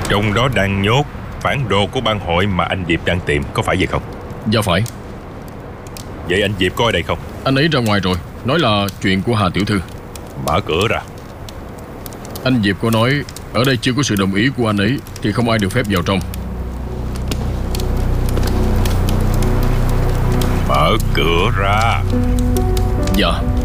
Trong đó đang nhốt bản đồ của bang hội mà anh Diệp đang tìm, có phải vậy không? Dạ phải. Vậy anh Diệp có ở đây không? Anh ấy ra ngoài rồi, nói là chuyện của Hà tiểu thư. Mở cửa ra. Anh Diệp có nói ở đây chưa có sự đồng ý của anh ấy thì không ai được phép vào trong. Mở cửa ra. Dạ.